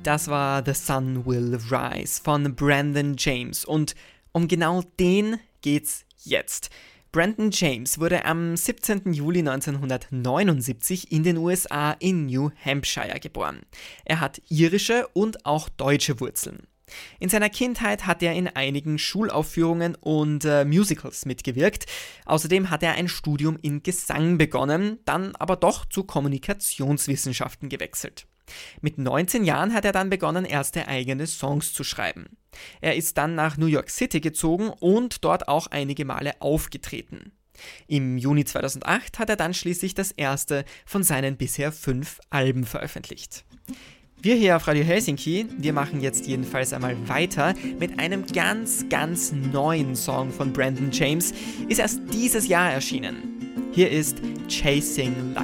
Das war The Sun Will Rise von Brandon James und um genau den geht's jetzt. Brandon James wurde am 17. Juli 1979 in den USA in New Hampshire geboren. Er hat irische und auch deutsche Wurzeln. In seiner Kindheit hat er in einigen Schulaufführungen und Musicals mitgewirkt. Außerdem hat er ein Studium in Gesang begonnen, dann aber doch zu Kommunikationswissenschaften gewechselt. Mit 19 Jahren hat er dann begonnen, erste eigene Songs zu schreiben. Er ist dann nach New York City gezogen und dort auch einige Male aufgetreten. Im Juni 2008 hat er dann schließlich das erste von seinen bisher 5 Alben veröffentlicht. Wir hier auf Radio Helsinki, wir machen jetzt jedenfalls einmal weiter mit einem ganz, ganz neuen Song von Brandon James, ist erst dieses Jahr erschienen. Hier ist Chasing Light.